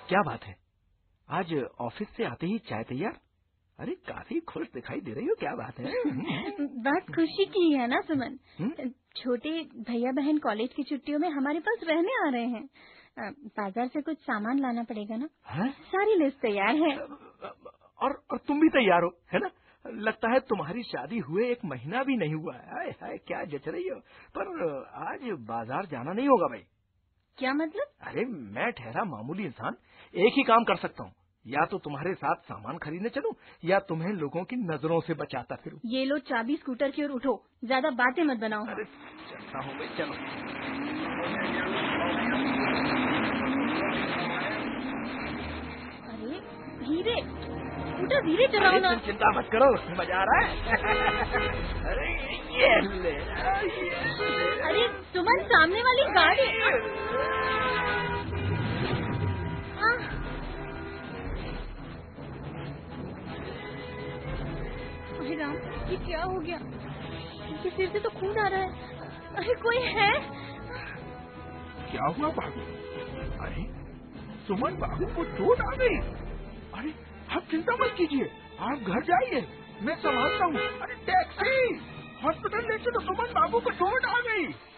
क्या बात है, आज ऑफिस से आते ही चाय तैयार? अरे काफी खुश दिखाई दे रही हो, क्या बात है? बात खुशी की है ना सुमन। छोटे भैया बहन कॉलेज की छुट्टियों में हमारे पास रहने आ रहे हैं। बाजार से कुछ सामान लाना पड़ेगा ना। सारी लिस्ट तैयार है। और तुम भी तैयार हो, है ना? लगता है तुम्हारी शादी हुए 1 महीना भी नहीं हुआ है। हाय हाय, क्या जच रही हो। पर आज बाजार जाना नहीं होगा भाई। क्या मतलब? अरे मैं ठहरा मामूली इंसान एक ही काम कर सकता हूँ, या तो तुम्हारे साथ सामान खरीदने चलूं या तुम्हें लोगों की नजरों से बचाता फिरूं। ये लो चाबी, स्कूटर की ओर उठो, ज्यादा बातें मत बनाओ। अरे चलता हूँ भाई, चलो। अरे धीरे, स्कूटर धीरे चलाओ ना। चिंता मत करो, मजा आ रहा है। अरे ये ले। अरे सुमन, सामने वाली गाड़ी। अरे राम, ये क्या हो गया? इनके सिर से तो खून आ रहा है। अरे कोई है? क्या हुआ भाभी? अरे सुमन बाबू को चोट आ गई। अरे आप चिंता मत कीजिए, आप घर जाइए, मैं संभालता हूँ। अरे टैक्सी, हॉस्पिटल ले चलो, सुमन बाबू को चोट आ गई।